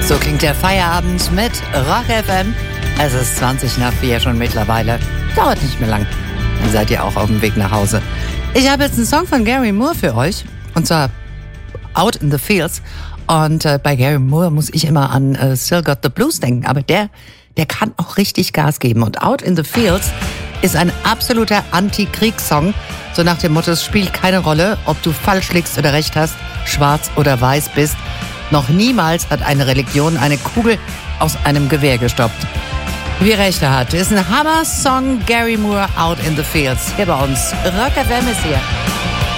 So klingt der Feierabend mit Rock FM. Es ist 4:20 schon mittlerweile. Dauert nicht mehr lang. Dann seid ihr auch auf dem Weg nach Hause. Ich habe jetzt einen Song von Gary Moore für euch. Und zwar Out in the Fields. Und bei Gary Moore muss ich immer an Still Got the Blues denken. Aber der kann auch richtig Gas geben. Und Out in the Fields ist ein absoluter Anti-Kriegssong. So nach dem Motto, es spielt keine Rolle, ob du falsch liegst oder recht hast, schwarz oder weiß bist. Noch niemals hat eine Religion eine Kugel aus einem Gewehr gestoppt. Wie recht er hat, ist ein Hammer-Song. Gary Moore, Out in the Fields. Hier bei uns. Rock FM ist hier.